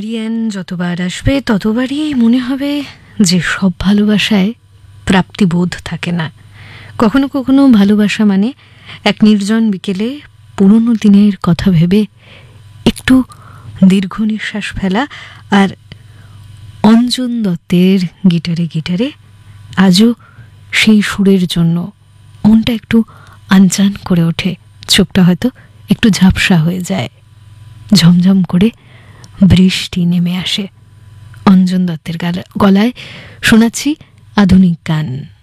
Alien যতবার আসবে ততবারই মনে হবে যে সব ভালোবাসায় প্রাপ্তিবোধ থাকে না। কখনো কখনো ভালোবাসা মানে এক নির্জন বিকেলে পুরনো দিনের কথা ভেবে একটু দীর্ঘ নিঃশ্বাস ফেলা, আর অঞ্জন দত্তের গিটারে গিটারে আজও সেই সুরের জন্য মনটা একটু আনচান করে ওঠে, চোখটা হয়তো একটু ঝাপসা হয়ে যায়। ঝমঝম করে বৃষ্টি নেমে আসে। অঞ্জন দত্তের গলায় শোনাচ্ছি আধুনিক গান।